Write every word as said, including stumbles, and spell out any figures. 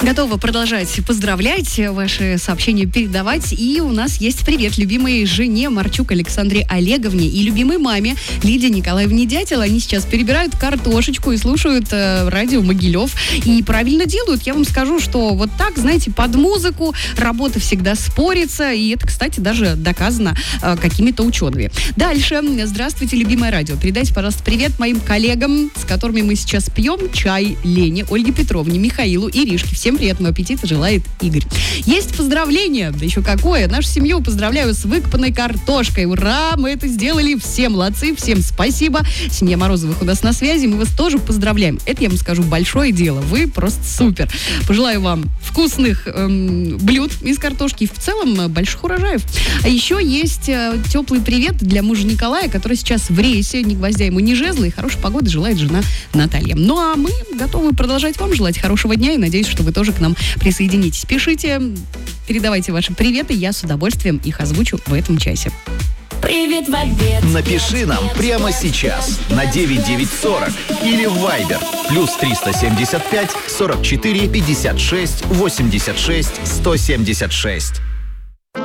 Готова продолжать поздравлять, ваши сообщения передавать. И у нас есть привет любимой жене Марчук Александре Олеговне и любимой маме Лидии Николаевне Дятел. Они сейчас перебирают картошечку и слушают э, радио Могилев. И правильно делают. Я вам скажу, что вот так, знаете, под музыку работа всегда спорится. И это, кстати, даже доказано э, какими-то учеными. Дальше. Здравствуйте, любимое радио. Передайте, пожалуйста, привет моим коллегам, с которыми мы сейчас пьем чай. Лене, Ольге Петровне, Михаилу, Иришке. Всем приятного аппетита желает Игорь. Есть поздравление, да еще какое. Нашу семью поздравляю с выкопанной картошкой. Ура, мы это сделали. Все молодцы, всем спасибо. Семья Морозовых у нас на связи, мы вас тоже поздравляем. Это, я вам скажу, большое дело. Вы просто супер. Пожелаю вам вкусных эм, блюд из картошки и в целом больших урожаев. А еще есть э, теплый привет для мужа Николая, который сейчас в рейсе. Ни гвоздя ему, ни жезла. И хорошей погоды желает жена Наталья. Ну а мы готовы продолжать вам желать хорошего дня и надеюсь, что вы тоже к нам присоединитесь. Пишите, передавайте ваши приветы, я с удовольствием их озвучу в этом часе. Привет в обед. Напиши нам прямо сейчас на девять девять сорок или в Viber плюс триста семьдесят пять сорок четыре пятьдесят шесть восемьдесят шесть сто семьдесят шесть.